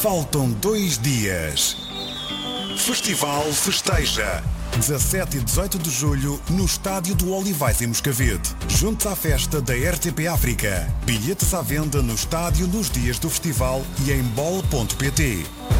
Faltam 2 dias. Festival Festeja. 17 e 18 de julho no Estádio do Olivais em Moscavide. Junte-se à festa da RTP África. Bilhetes à venda no estádio nos dias do festival e em bol.pt.